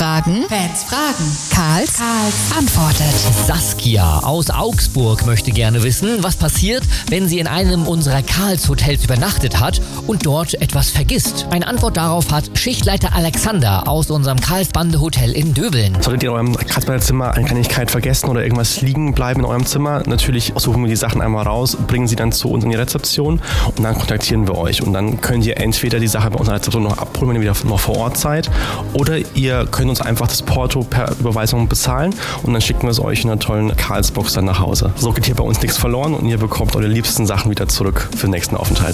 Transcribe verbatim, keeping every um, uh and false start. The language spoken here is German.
fragen, Fans fragen, Karls, Karls antwortet. Saskia aus Augsburg möchte gerne wissen, was passiert, wenn sie in einem unserer Karls-Hotels übernachtet hat und dort etwas vergisst. Eine Antwort darauf hat Schichtleiter Alexander aus unserem Karls-Bande-Hotel in Döbeln. Solltet ihr in eurem Karls-Bande-Zimmer eine Kleinigkeit vergessen oder irgendwas liegen bleiben in eurem Zimmer, natürlich suchen wir die Sachen einmal raus, bringen sie dann zu uns in die Rezeption und dann kontaktieren wir euch. Und dann könnt ihr entweder die Sache bei unserer Rezeption noch abholen, wenn ihr wieder noch vor Ort seid, oder ihr könnt uns einfach das Porto per Überweisung bezahlen und dann schicken wir es euch in einer tollen Karls-Box dann nach Hause. So geht hier bei uns nichts verloren und ihr bekommt eure liebsten Sachen wieder zurück für den nächsten Aufenthalt.